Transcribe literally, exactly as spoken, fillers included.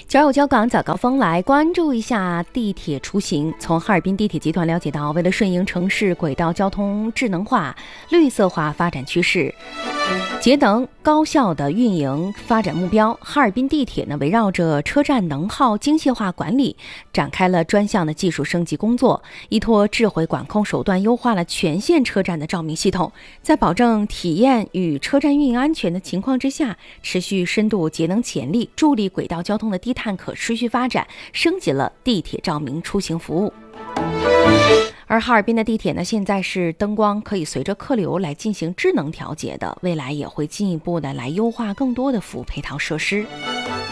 交友交港早高峰来关注一下地铁出行。从哈尔滨地铁集团了解到，为了顺应城市轨道交通智能化、绿色化发展趋势，节能高效的运营发展目标，哈尔滨地铁呢围绕着车站能耗精细化管理，展开了专项的技术升级工作，依托智慧管控手段，优化了全线车站的照明系统，在保证体验与车站运营安全的情况之下，持续深度节能潜力，助力轨道交通的低碳可持续发展，升级了地铁照明出行服务。而哈尔滨的地铁呢，现在是灯光可以随着客流来进行智能调节的，未来也会进一步的来优化更多的服务配套设施。